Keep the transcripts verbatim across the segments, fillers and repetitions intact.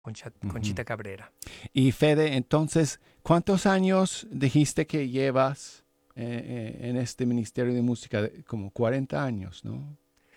Concha, Ujú. Conchita Cabrera. Y Fede, entonces, ¿cuántos años dijiste que llevas eh, eh, en este Ministerio de Música? Como cuarenta años, ¿no?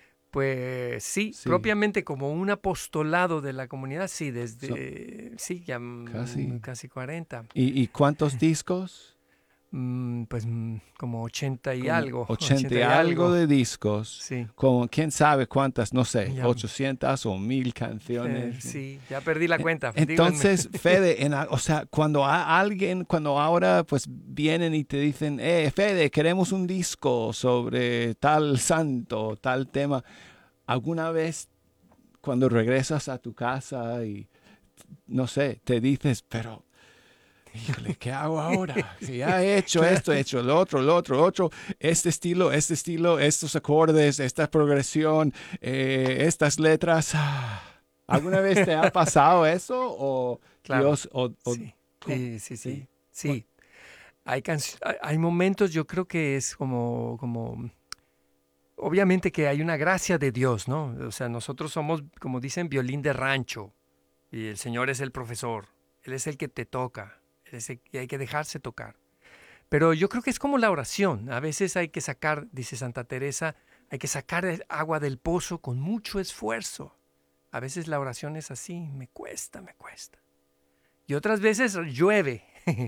Pues sí, Sí, propiamente como un apostolado de la comunidad, sí, so- desde, sí, ya mm, casi. casi cuarenta. ¿Y, y cuántos discos? Mm, pues mm, como ochenta y Como algo, ochenta ochenta y y algo algo, de discos, sí. con quién sabe cuántas, no sé, Ya, ochocientas o mil eh, canciones. sí, ya perdí la E- cuenta, díganme. Entonces, Fede, en a- o sea, cuando a alguien, cuando ahora pues vienen y te dicen, eh, Fede, queremos un disco sobre tal santo, tal tema, ¿alguna vez cuando regresas a tu casa y, no sé, te dices, pero híjole, ¿qué hago ahora? Si ya he hecho Claro. esto, he hecho lo otro, lo otro, lo otro, este estilo, este estilo, estos acordes, esta progresión, eh, estas letras. ah. ¿Alguna vez te ha pasado eso? ¿O Claro, Dios, o, o sí, cómo? sí, sí, ¿Sí? sí, sí. Hay, canc- hay hay momentos, yo creo que es como, como, obviamente que hay una gracia de Dios, ¿no? O sea, nosotros somos, como dicen, violín de rancho y el Señor es el profesor, Él es el que te toca, Él es el- y hay que dejarse tocar. Pero yo creo que es como la oración, a veces hay que sacar, dice Santa Teresa, hay que sacar el agua del pozo con mucho esfuerzo. A veces la oración es así, me cuesta, me cuesta. Y otras veces llueve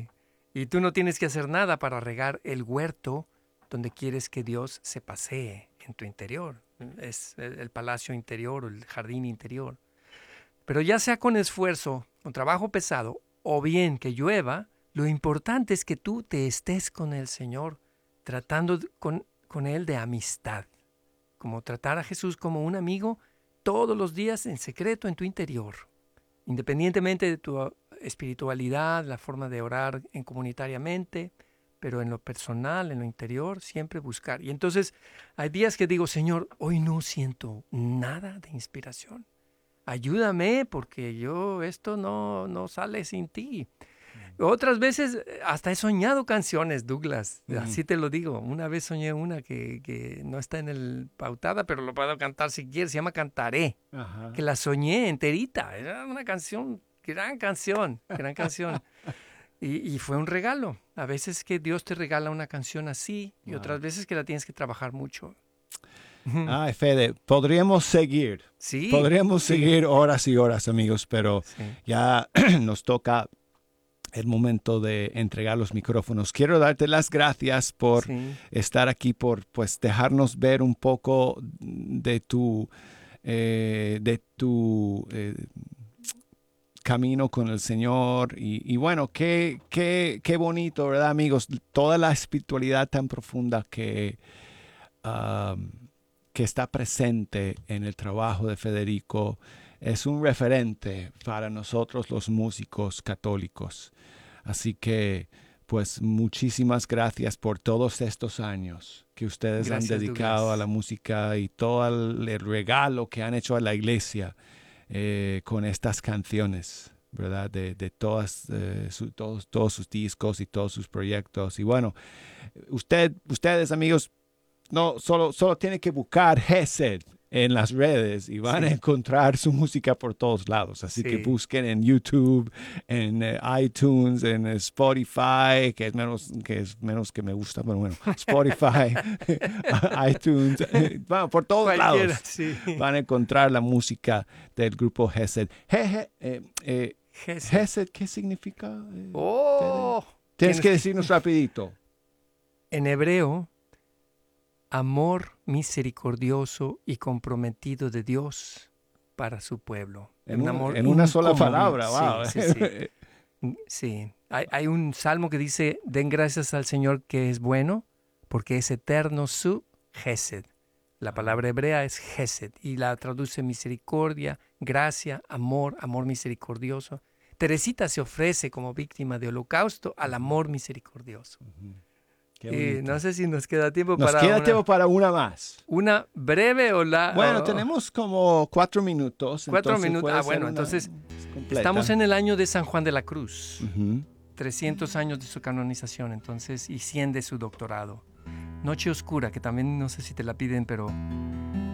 y tú no tienes que hacer nada para regar el huerto donde quieres que Dios se pasee en tu interior. Es el el palacio interior o el jardín interior. Pero ya sea con esfuerzo, con trabajo pesado o bien que llueva, lo importante es que tú te estés con el Señor, tratando d- con, con Él de amistad, como tratar a Jesús como un amigo todos los días en secreto en tu interior. Independientemente de tu espiritualidad, la forma de orar en comunitariamente, pero en lo personal, en lo interior, siempre buscar. Y entonces hay días que digo, Señor, hoy no siento nada de inspiración. Ayúdame porque yo esto no, no sale sin ti. Otras veces eh, hasta he soñado canciones, Douglas, Mm, así te lo digo. Una vez soñé una que, que no está en el pautada, pero lo puedo cantar si quieres, se llama Cantaré, que ajá. la soñé enterita. Era una canción, gran canción, gran canción. Y, y fue un regalo. A veces que Dios te regala una canción así y Wow. otras veces que la tienes que trabajar mucho. Ujú. Ay, Fede, podríamos seguir. Sí, Podríamos sí, seguir horas y horas, amigos, pero sí, ya nos toca el momento de entregar los micrófonos. Quiero darte las gracias por sí. estar aquí, por pues dejarnos ver un poco de tu, eh, de tu eh, camino con el Señor. Y, y bueno, qué, qué, qué bonito, ¿verdad, amigos? Toda la espiritualidad tan profunda que, um, que está presente en el trabajo de Federico es un referente para nosotros los músicos católicos. Así que, pues muchísimas gracias por todos estos años que ustedes han Gracias, dedicado a la Douglas. música y todo el, el regalo que han hecho a la iglesia eh, con estas canciones, ¿verdad? De, de todas, eh, su, todos, todos sus discos y todos sus proyectos. Y bueno, usted, ustedes amigos, no, solo, solo tienen que buscar Gesed en las redes y van a Sí, encontrar su música por todos lados. Así que sí. busquen en YouTube, en eh, iTunes, en eh, Spotify, que es menos que es menos que me gusta, pero bueno, Spotify, iTunes, eh, bueno, por todos Cualquiera, lados sí. van a encontrar la música del grupo Gesed. Jeje, eh, eh, Gesed. Gesed, ¿qué significa, eh, Fede? Oh, Tienes tienes que que. decirnos rapidito. En hebreo, amor misericordioso y comprometido de Dios para su pueblo. En, Un un, amor en una sola inconmovible. palabra, Sí, wow. sí, sí. Mm, Sí. Hay, hay un salmo que dice: Den gracias al Señor que es bueno, porque es eterno su Gesed. La palabra hebrea es Gesed y la traduce misericordia, gracia, amor, amor misericordioso. Teresita se ofrece como víctima de holocausto al amor misericordioso. Qué Y no bonito. sé si nos queda tiempo Nos para queda tiempo una, para una más. una breve o la Bueno, o tenemos como cuatro minutos, cuatro entonces minutos. Ah, puede ser bueno, una entonces estamos completa. en el año de San Juan de la Cruz, Ujú. trescientos años de su canonización, entonces, y cien de su doctorado. Noche Oscura, que también no sé si te la piden, pero